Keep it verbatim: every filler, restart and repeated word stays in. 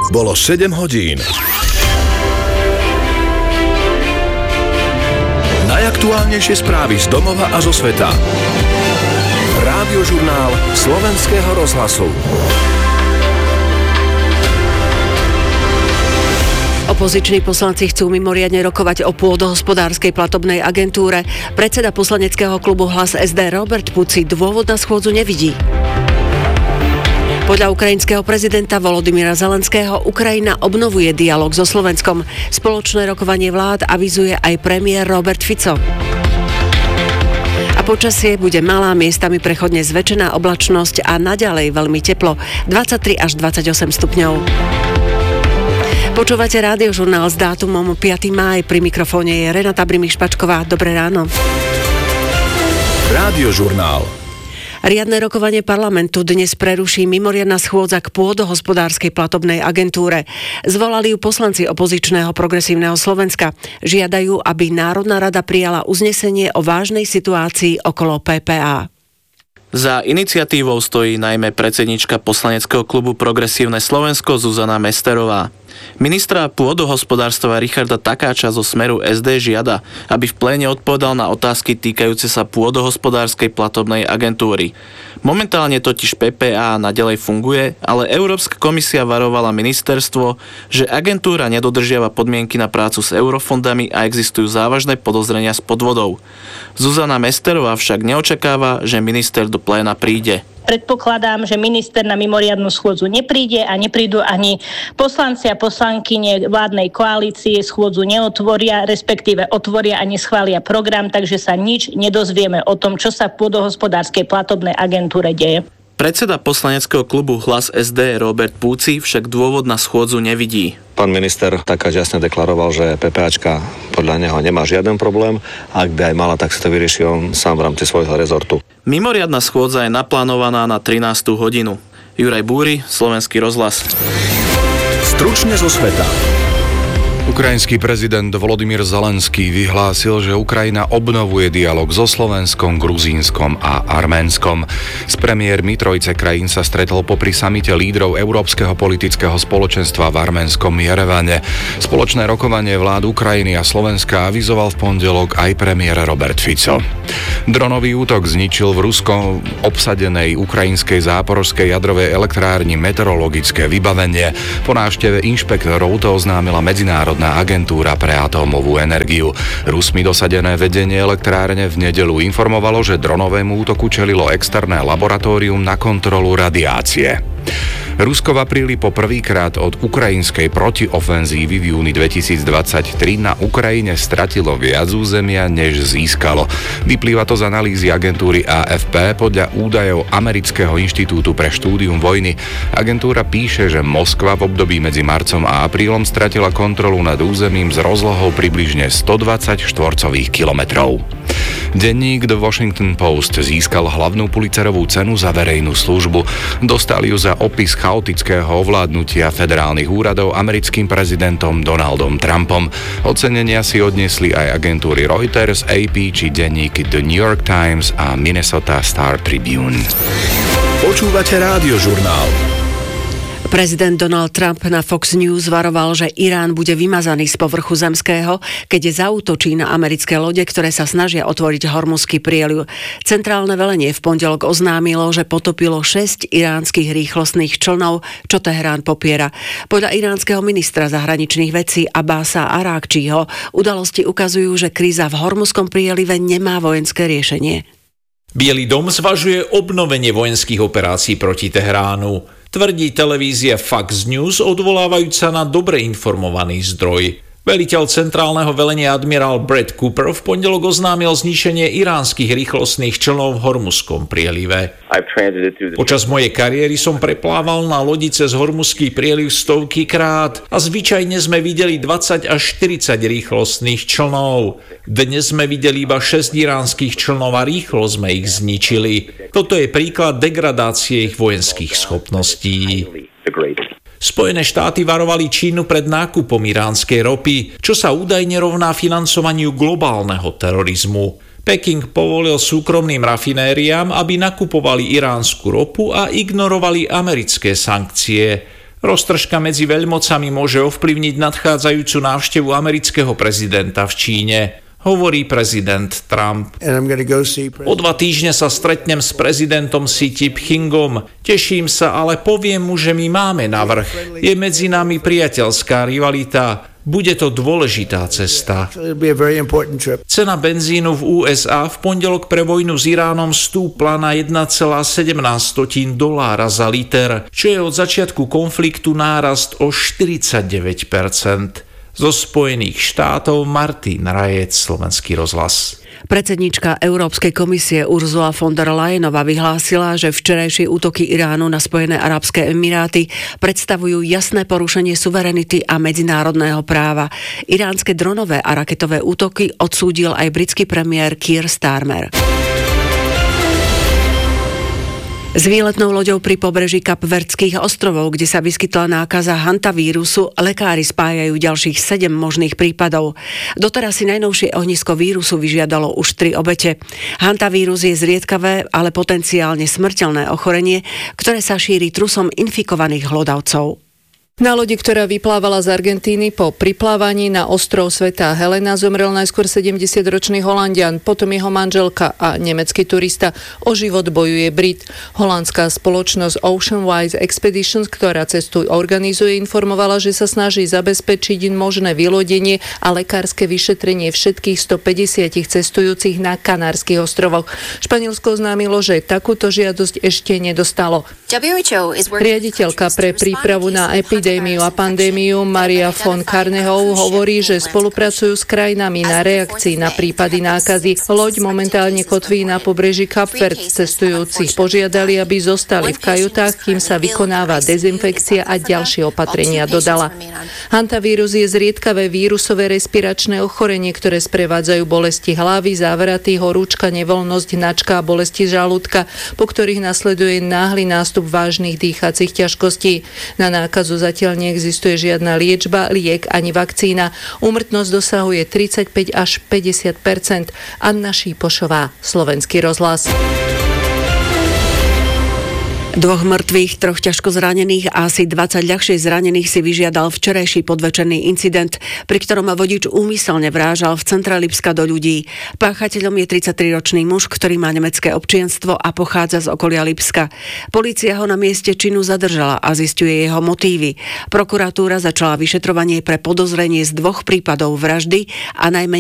Bolo sedem hodín. Najaktuálnejšie správy z domova a zo sveta. Rádiožurnál Slovenského rozhlasu. Opoziční poslanci chcú mimoriadne rokovať o pôdohospodárskej platobnej agentúre. Predseda poslaneckého klubu Hlas es dé Robert Puci dôvod na schôdzu nevidí. Podľa ukrajinského prezidenta Volodymyra Zelenského Ukrajina obnovuje dialog so Slovenskom. Spoločné rokovanie vlád avizuje aj premiér Robert Fico. A počasie bude malá, miestami prechodne zväčšená oblačnosť a naďalej veľmi teplo, dvadsaťtri až dvadsaťosem stupňov. Počúvate Rádiožurnál s dátumom piateho mája. Pri mikrofóne je Renata Brimi-Špačková. Dobré ráno. Rádiožurnál. Riadne rokovanie parlamentu dnes preruší mimoriadna schôdza k pôdohospodárskej platobnej agentúre. Zvolali ju poslanci opozičného Progresívneho Slovenska. Žiadajú, aby Národná rada prijala uznesenie o vážnej situácii okolo pé pé á. Za iniciatívou stojí najmä predsednička poslaneckého klubu Progresívne Slovensko Zuzana Mesterová. Ministra pôdohospodárstva Richarda Takáča zo Smeru es dé žiada, aby v pléne odpovedal na otázky týkajúce sa pôdohospodárskej platobnej agentúry. Momentálne totiž pé pé á naďalej funguje, ale Európska komisia varovala ministerstvo, že agentúra nedodržiava podmienky na prácu s eurofondami a existujú závažné podozrenia z podvodov. Zuzana Mesterová však neočakáva, že minister do pléna príde. Predpokladám, že minister na mimoriadnu schôdzu nepríde a neprídu ani poslanci a poslankyne vládnej koalície, schôdzu neotvoria, respektíve otvoria a neschvália program, takže sa nič nedozvieme o tom, čo sa v pôdohospodárskej platobnej agentúre deje. Predseda poslaneckého klubu Hlas es dé Robert Puci však dôvod na schôdzu nevidí. Pán minister taká jasne deklaroval, že PPAčka podľa neho nemá žiaden problém. Ak by aj mala, tak si to vyrieši on sám v rámci svojho rezortu. Mimoriadna schôdza je naplánovaná na trinástu hodinu. Juraj Búry, Slovenský rozhlas. Stručne zo sveta. Ukrajinský prezident Volodymyr Zelenský vyhlásil, že Ukrajina obnovuje dialog so Slovenskom, Gruzínskom a Arménskom. S premiérmi trojce krajín sa stretol popri samite lídrov Európskeho politického spoločenstva v arménskom Jerevane. Spoločné rokovanie vlád Ukrajiny a Slovenska avizoval v pondelok aj premiér Robert Fico. Dronový útok zničil v Ruskom obsadenej ukrajinskej záporožskej jadrovej elektrárni meteorologické vybavenie. Po návšteve inšpektorov to oznámila medzinárodná agentúra pre atómovú energiu. Rusmi dosadené vedenie elektrárne v nedeľu informovalo, že dronovému útoku čelilo externé laboratórium na kontrolu radiácie. Rusko v apríli po prvýkrát od ukrajinskej protiofenzívy v júni dvetisícdvadsaťtri na Ukrajine stratilo viac územia, než získalo. Vyplýva to z analýzy agentúry á ef pé podľa údajov Amerického inštitútu pre štúdium vojny. Agentúra píše, že Moskva v období medzi marcom a aprílom stratila kontrolu nad územím s rozlohou približne stodvadsať štvorcových kilometrov. Denník The Washington Post získal hlavnú Pulitzerovú cenu za verejnú službu. Dostali ju za opis chaotického ovládnutia federálnych úradov americkým prezidentom Donaldom Trumpom. Ocenenia si odniesli aj agentúry Reuters, á pé či denníky The New York Times a Minnesota Star Tribune. Počúvate Rádiožurnál. Prezident Donald Trump na Fox News varoval, že Irán bude vymazaný z povrchu zemského, keď zaútočí na americké lode, ktoré sa snažia otvoriť Hormuzský prieliv. Centrálne velenie v pondelok oznámilo, že potopilo šesť iránskych rýchlostných člnov, čo Teherán popiera. Podľa iránskeho ministra zahraničných vecí Abbasa Arákčího udalosti ukazujú, že kríza v Hormuzskom prielive nemá vojenské riešenie. Bielý dom zvažuje obnovenie vojenských operácií proti Teheránu. Tvrdí televízia Fox News, odvolávajúca na dobre informovaný zdroj. Veliteľ centrálneho velenia admirál Brad Cooper v pondelok oznámil zničenie iránskych rýchlostných člnov v Hormuzskom prielive. Počas mojej kariéry som preplával na lodi cez Hormuzský prieliv stovky krát a zvyčajne sme videli dvadsať až štyridsať rýchlostných člnov. Dnes sme videli iba šesť iránskych člnov a rýchlo sme ich zničili. Toto je príklad degradácie ich vojenských schopností. Spojené štáty varovali Čínu pred nákupom iránskej ropy, čo sa údajne rovná financovaniu globálneho terorizmu. Peking povolil súkromným rafinériám, aby nakupovali iránsku ropu a ignorovali americké sankcie. Roztržka medzi veľmocami môže ovplyvniť nadchádzajúcu návštevu amerického prezidenta v Číne, hovorí prezident Trump. O dva týždne sa stretnem s prezidentom Xi Jinpingom. Teším sa, ale poviem mu, že my máme navrch. Je medzi nami priateľská rivalita. Bude to dôležitá cesta. Cena benzínu v ú es á v pondelok pre vojnu s Iránom stúpla na jeden celá sedemnásť dolára za liter, čo je od začiatku konfliktu nárast o štyridsaťdeväť percent. Zo Spojených štátov Martin Rajec, Slovenský rozhlas. Predsedníčka Európskej komisie Ursula von der Leyenová vyhlásila, že včerajšie útoky Iránu na Spojené arabské emiráty predstavujú jasné porušenie suverenity a medzinárodného práva. Iránske dronové a raketové útoky odsúdil aj britský premiér Keir Starmer. S výletnou loďou pri pobreží Kapverdských ostrovov, kde sa vyskytla nákaza hantavírusu, lekári spájajú ďalších sedem možných prípadov. Doteraz si najnovšie ohnisko vírusu vyžiadalo už tri obete. Hantavírus je zriedkavé, ale potenciálne smrteľné ochorenie, ktoré sa šíri trusom infikovaných hlodavcov. Na lodi, ktorá vyplávala z Argentíny, po priplávaní na ostrov Svätá Helena zomrel najskôr sedemdesiatročný Holanďan, potom jeho manželka a nemecký turista. O život bojuje Brit. Holandská spoločnosť Oceanwise Expeditions, ktorá cestu organizuje, informovala, že sa snaží zabezpečiť možné vylodenie a lekárske vyšetrenie všetkých stopäťdesiat cestujúcich na Kanárskych ostrovoch. Španielsko oznámilo, že takúto žiadosť ešte nedostalo. Riaditeľka pre prípravu na epidémiu a pandémiu Maria von Karnehov hovorí, že spolupracujú s krajinami na reakcii na prípady nákazy. Loď momentálne kotví na pobreží Kapverd. Cestujúcich požiadali, aby zostali v kajutách, kým sa vykonáva dezinfekcia a ďalšie opatrenia, dodala. Hantavírus je zriedkavé vírusové respiračné ochorenie, ktoré sprevádzajú bolesti hlavy, závraty, horúčka, nevoľnosť, hnačka a bolesti žalúdka, po ktorých nasleduje náhly nástup vážnych dýchacích ťažkostí. Na nákazu zatiaľ neexistuje žiadna liečba, liek ani vakcína. Úmrtnosť dosahuje tridsaťpäť až päťdesiat percent. Anna Šípošová, Slovenský rozhlas. Dvoch mŕtvych, troch ťažko zranených a asi dvadsať ľahšie zranených si vyžiadal včerajší podvečerný incident, pri ktorom vodič úmyselne vrážal v centre Lipska do ľudí. Páchateľom je tridsaťtriročný muž, ktorý má nemecké občianstvo a pochádza z okolia Lipska. Polícia ho na mieste činu zadržala a zisťuje jeho motívy. Prokuratúra začala vyšetrovanie pre podozrenie z dvoch prípadov vraždy a najmä